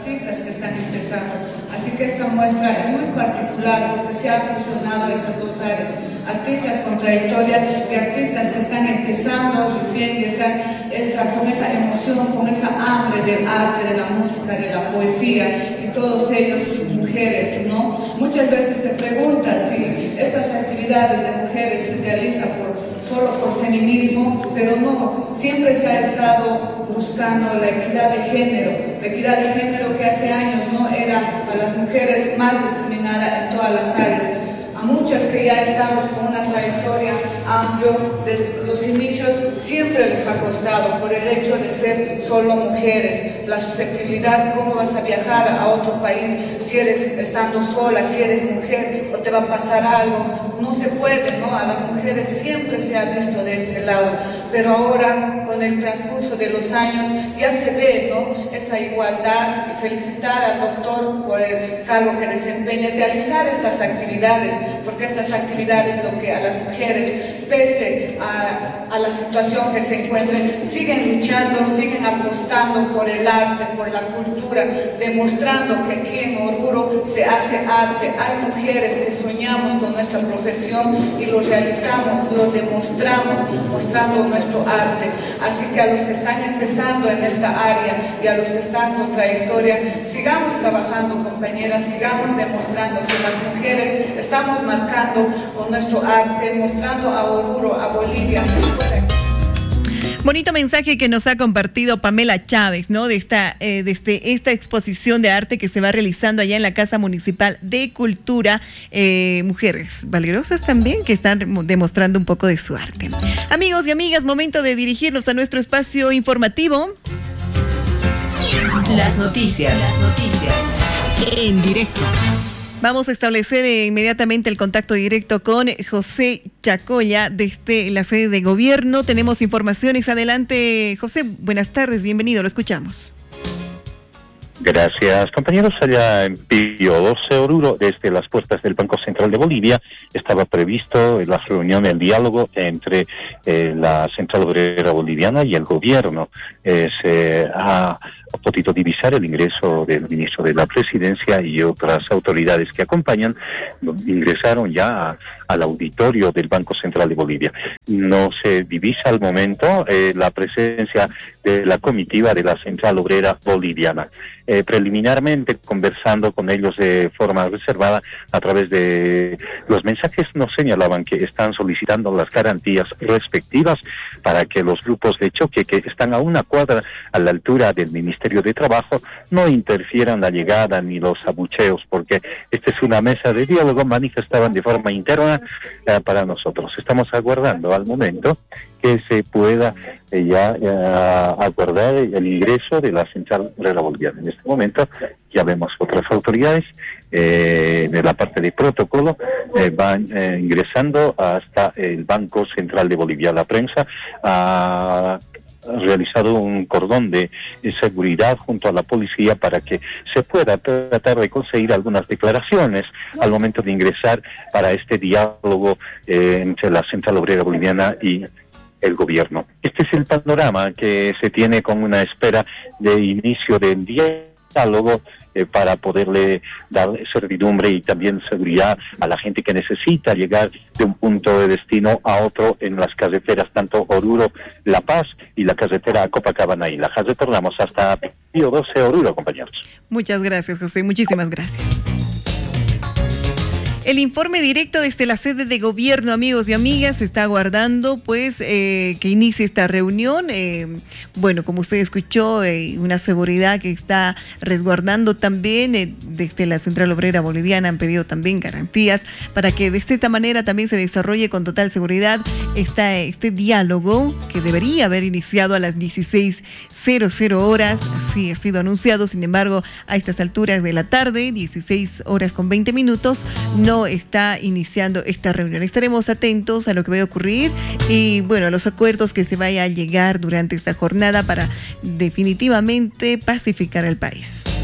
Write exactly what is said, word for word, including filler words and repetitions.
artistas que están empezando. Así que esta muestra es muy particular porque se han fusionado esas dos áreas, artistas con trayectoria y artistas que están empezando recién y están esa, con esa emoción, con esa hambre del arte, de la música, de la poesía, y todos ellos mujeres, ¿no? Muchas veces se pregunta si estas actividades de mujeres se realizan por, solo por feminismo, pero no, siempre se ha estado buscando la equidad de género, la equidad de género que hace años no era a las mujeres más discriminada en todas las áreas. A muchas que ya estamos con una trayectoria amplia desde los inicios, siempre les ha costado por el hecho de ser solo mujeres, la susceptibilidad, cómo vas a viajar a otro país si eres estando sola, si eres mujer o te va a pasar algo, no se puede, ¿no? A las mujeres siempre se ha visto de ese lado, pero ahora con el transcurso de los años ya se ve, ¿no? Esa igualdad, y felicitar al doctor por el cargo que desempeña, realizar estas actividades, porque estas actividades lo que a las mujeres, pese a, a la situación que se encuentren, siguen luchando, siguen apostando por el arte, por la cultura, demostrando que aquí en Oruro se hace arte. Hay mujeres que soñamos con nuestra profesión y lo realizamos, lo demostramos, mostrando nuestro arte. Así que a los que están empezando en esta área y a los que están con trayectoria, sigamos trabajando, compañeras, sigamos demostrando que las mujeres estamos marcando con nuestro arte, mostrando a Oruro, a Bolivia. Bonito mensaje que nos ha compartido Pamela Chávez, ¿no? De esta, eh, de este, esta exposición de arte que se va realizando allá en la Casa Municipal de Cultura. Eh, mujeres valerosas también que están demostrando un poco de su arte. Amigos y amigas, momento de dirigirnos a nuestro espacio informativo. Las noticias, las noticias en directo. Vamos a establecer eh, inmediatamente el contacto directo con José Chacoya desde la sede de gobierno. Tenemos informaciones. Adelante, José. Buenas tardes, bienvenido, lo escuchamos. Gracias, compañeros. Allá en Pío doce, Oruro, desde las puertas del Banco Central de Bolivia, estaba previsto la reunión, el diálogo entre eh, la Central Obrera Boliviana y el gobierno. Eh, se ha podido divisar el ingreso del ministro de la Presidencia y otras autoridades que acompañan. Ingresaron ya a, al auditorio del Banco Central de Bolivia. No se divisa al momento eh, la presencia de la comitiva de la Central Obrera Boliviana. Eh, preliminarmente, conversando con ellos de forma reservada a través de los mensajes, nos señalaban que están solicitando las garantías respectivas para que los grupos de choque que están a una cuadra a la altura del Ministerio de Trabajo no interfieran la llegada ni los abucheos, porque esta es una mesa de diálogo, manifestaban de forma interna eh, para nosotros. Estamos aguardando al momento que se pueda eh, ya eh, acordar el ingreso de la Central Obrera Boliviana. En este momento ya vemos otras autoridades eh, de la parte de protocolo eh, van eh, ingresando hasta el Banco Central de Bolivia. La prensa ha realizado un cordón de seguridad junto a la policía para que se pueda tratar de conseguir algunas declaraciones al momento de ingresar para este diálogo eh, entre la Central Obrera Boliviana y el gobierno. Este es el panorama que se tiene con una espera de inicio del diálogo eh, para poderle dar servidumbre y también seguridad a la gente que necesita llegar de un punto de destino a otro en las carreteras, tanto Oruro, La Paz y la carretera a Copacabana. Y la retornamos hasta Pío doce, Oruro, compañeros. Muchas gracias, José. Muchísimas gracias. El informe directo desde la sede de gobierno, amigos y amigas, se está aguardando pues eh, que inicie esta reunión. Eh, bueno, como usted escuchó, eh, una seguridad que está resguardando también eh, desde la Central Obrera Boliviana. Han pedido también garantías para que de esta manera también se desarrolle con total seguridad esta, este diálogo que debería haber iniciado a las dieciséis horas. Sí, ha sido anunciado, sin embargo, a estas alturas de la tarde, dieciséis horas con veinte minutos, no está iniciando esta reunión. Estaremos atentos a lo que vaya a ocurrir y bueno, a los acuerdos que se vaya a llegar durante esta jornada para definitivamente pacificar el país.